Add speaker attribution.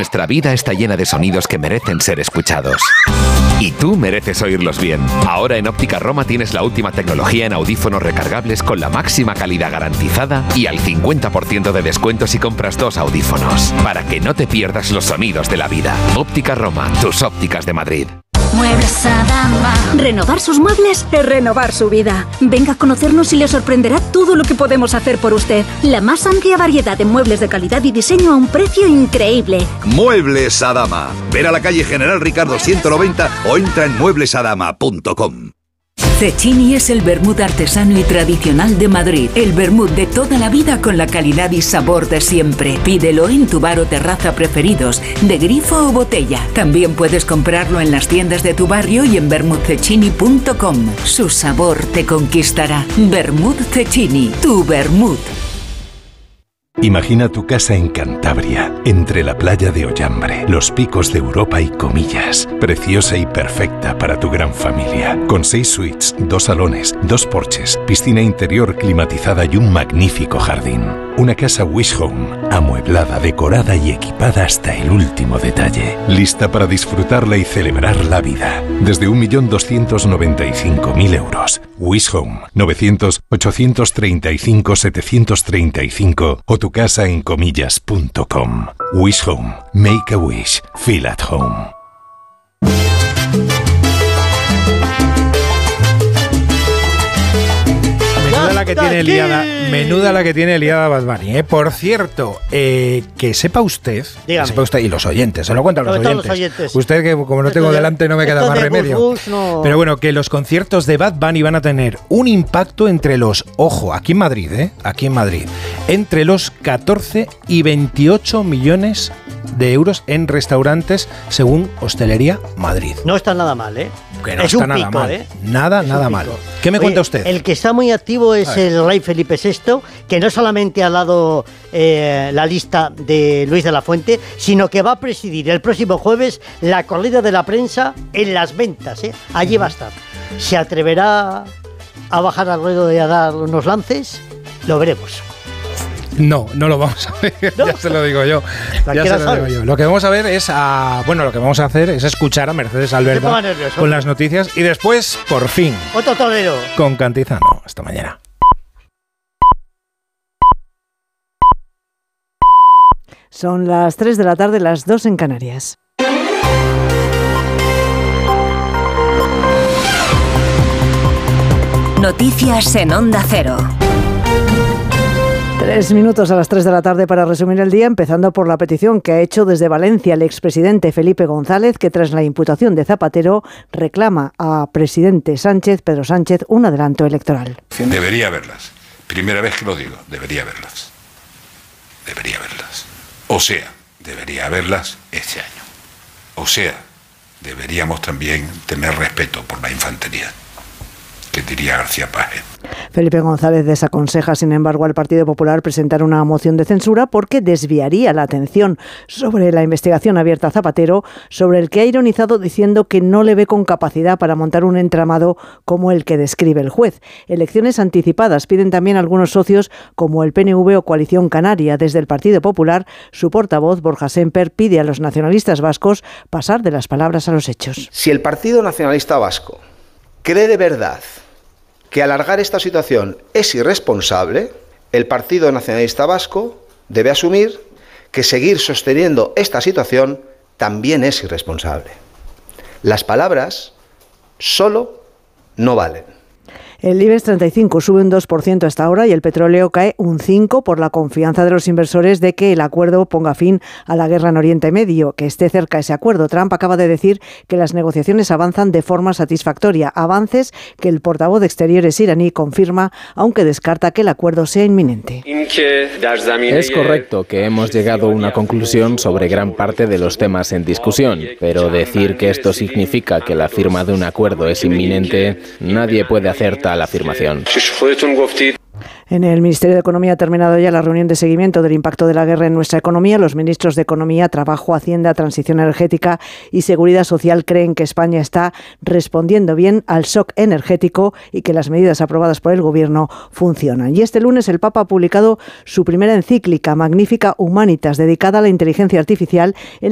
Speaker 1: Nuestra vida está llena de sonidos que merecen ser escuchados. Y tú mereces oírlos bien. Ahora en Óptica Roma tienes la última tecnología en audífonos recargables con la máxima calidad garantizada y al 50% de descuento si compras 2 audífonos. Para que no te pierdas los sonidos de la vida. Óptica Roma, tus ópticas de Madrid.
Speaker 2: Muebles Adama. Renovar sus muebles es renovar su vida. Venga a conocernos y le sorprenderá todo lo que podemos hacer por usted. La más amplia variedad de muebles de calidad y diseño a un precio increíble.
Speaker 3: Muebles Adama. Ven a la calle General Ricardo 190 o entra en mueblesadama.com.
Speaker 4: Cecchini es el vermut artesano y tradicional de Madrid. El vermut de toda la vida con la calidad y sabor de siempre. Pídelo en tu bar o terraza preferidos, de grifo o botella. También puedes comprarlo en las tiendas de tu barrio y en vermutcecchini.com. Su sabor te conquistará. Vermut Cecchini, tu vermut.
Speaker 5: Imagina tu casa en Cantabria, entre la playa de Ollambre, los picos de Europa y Comillas. Preciosa y perfecta para tu gran familia. Con 6 suites, 2 salones, 2 porches, piscina interior climatizada y un magnífico jardín. Una casa Wish Home, amueblada, decorada y equipada hasta el último detalle. Lista para disfrutarla y celebrar la vida. Desde 1.295.000 euros. Wish Home, 900-835-735 o tu casa en comillas.com. Wish Home. Make a wish. Feel at home.
Speaker 6: Menuda la que tiene liada Bad Bunny, ¿eh? Por cierto, que sepa usted, y los oyentes, se lo cuentan los oyentes. Usted, que como no tengo delante no me queda más remedio. Pero bueno, que los conciertos de Bad Bunny van a tener un impacto entre los, ojo, aquí en Madrid, entre los 14 y 28 millones de euros en restaurantes, según Hostelería Madrid.
Speaker 7: No está nada mal, ¿eh?
Speaker 6: Que no está nada mal. Nada mal. ¿Qué me cuenta usted?
Speaker 7: El que está muy activo es el rey Felipe VI, que no solamente ha dado la lista de Luis de la Fuente, sino que va a presidir el próximo jueves la corrida de la prensa en Las Ventas, ¿eh? Allí va a estar. ¿Se atreverá a bajar al ruedo y a dar unos lances? Lo veremos.
Speaker 6: No lo vamos a ver, ¿no? Ya se lo digo yo. Lo que vamos a ver es lo que vamos a hacer es escuchar a Mercedes Alberda con las noticias y después, por fin,
Speaker 7: otro torero
Speaker 6: con Cantizano. Hasta mañana.
Speaker 8: Son las 3 de la tarde, las 2 en Canarias.
Speaker 4: Noticias en Onda Cero.
Speaker 8: 3 minutos a las 3 de la tarde para resumir el día, empezando por la petición que ha hecho desde Valencia el expresidente Felipe González, que tras la imputación de Zapatero reclama a presidente Pedro Sánchez, un adelanto electoral.
Speaker 9: Debería haberlas. Primera vez que lo digo, debería haberlas. O sea, debería haberlas este año. O sea, deberíamos también tener respeto por la infantería, que diría García Paje.
Speaker 8: Felipe González desaconseja, sin embargo, al Partido Popular presentar una moción de censura porque desviaría la atención sobre la investigación abierta a Zapatero, sobre el que ha ironizado diciendo que no le ve con capacidad para montar un entramado como el que describe el juez. Elecciones anticipadas piden también algunos socios como el PNV o Coalición Canaria. Desde el Partido Popular, su portavoz, Borja Sémper, pide a los nacionalistas vascos pasar de las palabras a los hechos.
Speaker 10: Si el Partido Nacionalista Vasco cree de verdad que alargar esta situación es irresponsable, el Partido Nacionalista Vasco debe asumir que seguir sosteniendo esta situación también es irresponsable. Las palabras solo no valen.
Speaker 8: El IBEX 35 sube un 2% hasta ahora y el petróleo cae un 5% por la confianza de los inversores de que el acuerdo ponga fin a la guerra en Oriente Medio, que esté cerca ese acuerdo. Trump acaba de decir que las negociaciones avanzan de forma satisfactoria, avances que el portavoz de Exteriores iraní confirma, aunque descarta que el acuerdo sea inminente.
Speaker 11: Es correcto que hemos llegado a una conclusión sobre gran parte de los temas en discusión, pero decir que esto significa que la firma de un acuerdo es inminente, nadie puede hacer tal afirmación.
Speaker 8: En el Ministerio de Economía ha terminado ya la reunión de seguimiento del impacto de la guerra en nuestra economía. Los ministros de Economía, Trabajo, Hacienda, Transición Energética y Seguridad Social creen que España está respondiendo bien al shock energético y que las medidas aprobadas por el Gobierno funcionan. Y este lunes el Papa ha publicado su primera encíclica, Magnificat Humanitas, dedicada a la inteligencia artificial, en